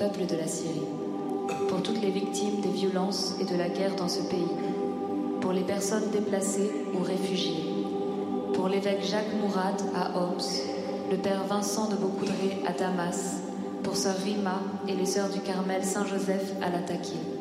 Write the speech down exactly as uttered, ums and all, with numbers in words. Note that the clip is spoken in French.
peuple de la Syrie, pour toutes les victimes des violences et de la guerre dans ce pays, pour les personnes déplacées ou réfugiées, pour l'évêque Jacques Mourad à Homs, le père Vincent de Beaucoudray à Damas, pour sœur Rima et les sœurs du Carmel Saint-Joseph à Latakia.